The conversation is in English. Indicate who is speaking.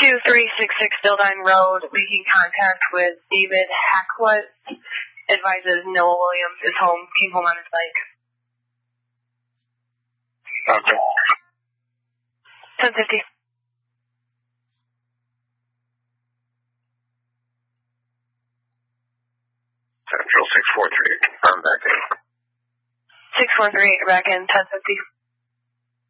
Speaker 1: 2366 Dildine Road, making contact with David Hackwat. Advises Noah Williams is home, came home on his bike.
Speaker 2: Okay.
Speaker 1: 1050.
Speaker 2: Central 643, I'm back in.
Speaker 1: 6438, you're back in, 1050.